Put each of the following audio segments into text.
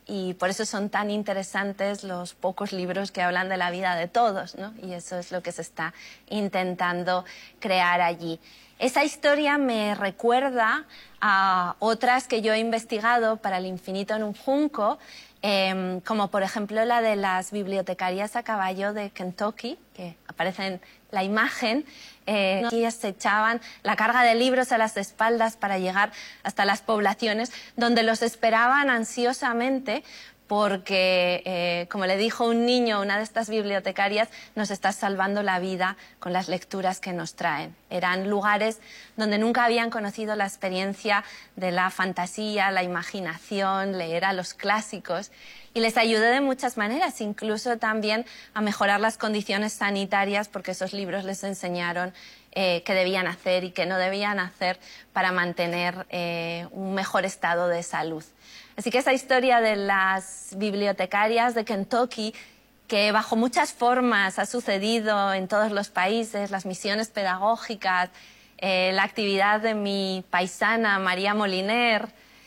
y por eso son tan interesantes los pocos libros que hablan de la vida de todos, ¿no? Y eso es lo que se está intentando crear allí. Esa historia me recuerda a otras que yo he investigado para El infinito en un junco, como por ejemplo la de las bibliotecarias a caballo de Kentucky, que aparece en la imagen. Ellas se echaban la carga de libros a las espaldas para llegar hasta las poblaciones donde los esperaban ansiosamente, porque, como le dijo un niño a una de estas bibliotecarias, nos está salvando la vida con las lecturas que nos traen. Eran lugares donde nunca habían conocido la experiencia de la fantasía, la imaginación, leer a los clásicos, y les ayudó de muchas maneras, incluso también a mejorar las condiciones sanitarias, porque esos libros les enseñaron qué debían hacer y qué no debían hacer para mantener un mejor estado de salud. Así que esa historia de las bibliotecarias de Kentucky, que bajo muchas formas ha sucedido en todos los países, las misiones pedagógicas, la actividad de mi paisana María Moliner,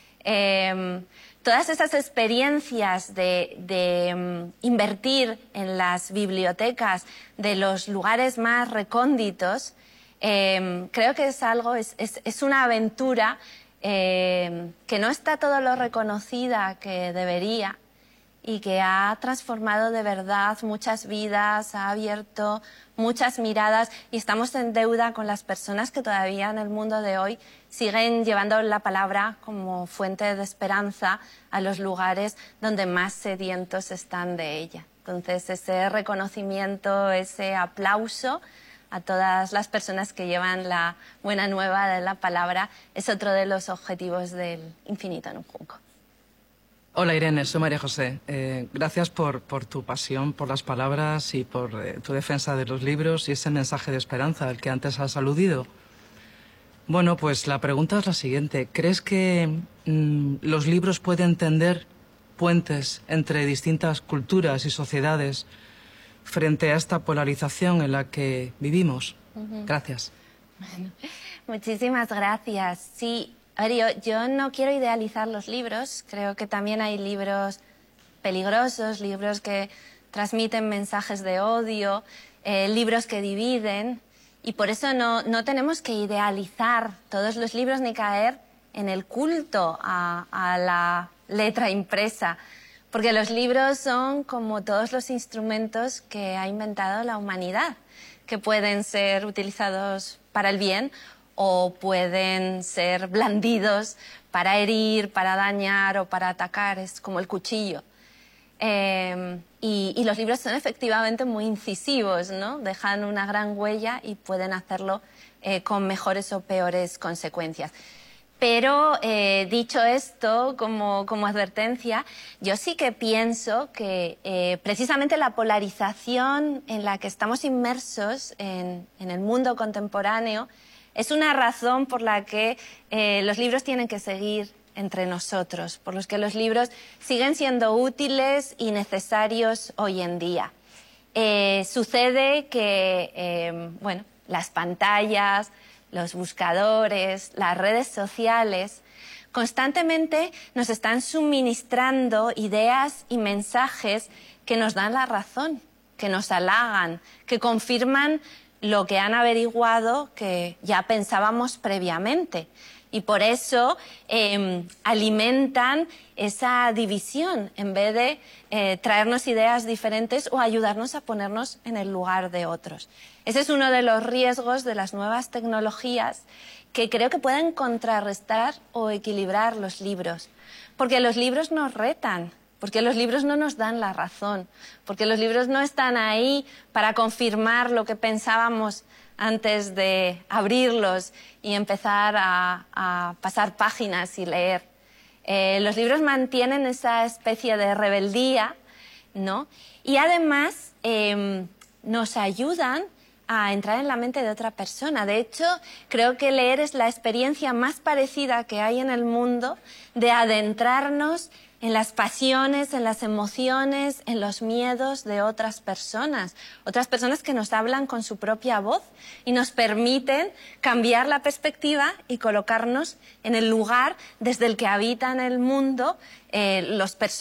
todas esas experiencias de invertir en las bibliotecas de los lugares más recónditos, creo que es algo, es una aventura que no está todo lo reconocida que debería y que ha transformado de verdad muchas vidas, ha abierto muchas miradas, y estamos en deuda con las personas que todavía en el mundo de hoy siguen llevando la palabra como fuente de esperanza a los lugares donde más sedientos están de ella. Entonces, ese reconocimiento, ese aplauso a todas las personas que llevan la buena nueva de la palabra es otro de los objetivos del infinito en un junco. Hola Irene, soy María José. Gracias por tu pasión, por las palabras y por tu defensa de los libros y ese mensaje de esperanza al que antes has aludido. Bueno, pues la pregunta es la siguiente. ¿Crees que los libros pueden tender puentes entre distintas culturas y sociedades frente a esta polarización en la que vivimos? Gracias. Bueno, muchísimas gracias. Sí, a ver, yo no quiero idealizar los libros. Creo que también hay libros peligrosos, libros que transmiten mensajes de odio, libros que dividen. Y por eso no tenemos que idealizar todos los libros ni caer en el culto a la letra impresa. Porque los libros son como todos los instrumentos que ha inventado la humanidad, que pueden ser utilizados para el bien o pueden ser blandidos para herir, para dañar o para atacar. Es como el cuchillo. Y los libros son efectivamente muy incisivos, ¿no? Dejan una gran huella y pueden hacerlo con mejores o peores consecuencias. Pero, dicho esto, como advertencia, yo sí que pienso que precisamente la polarización en la que estamos inmersos en el mundo contemporáneo es una razón por la que los libros tienen que seguir entre nosotros, por los que los libros siguen siendo útiles y necesarios hoy en día. Sucede que, bueno, las pantallas, los buscadores, las redes sociales, constantemente nos están suministrando ideas y mensajes que nos dan la razón, que nos halagan, que confirman lo que han averiguado que ya pensábamos previamente. Y por eso alimentan esa división en vez de traernos ideas diferentes o ayudarnos a ponernos en el lugar de otros. Ese es uno de los riesgos de las nuevas tecnologías que creo que pueden contrarrestar o equilibrar los libros. Porque los libros nos retan, porque los libros no nos dan la razón, porque los libros no están ahí para confirmar lo que pensábamos antes de abrirlos y empezar a pasar páginas y leer. Los libros mantienen esa especie de rebeldía, ¿no? Y además nos ayudan a entrar en la mente de otra persona. De hecho, creo que leer es la experiencia más parecida que hay en el mundo de adentrarnos en las pasiones, en las emociones, en los miedos de otras personas que nos hablan con su propia voz y nos permiten cambiar la perspectiva y colocarnos en el lugar desde el que habitan el mundo los personajes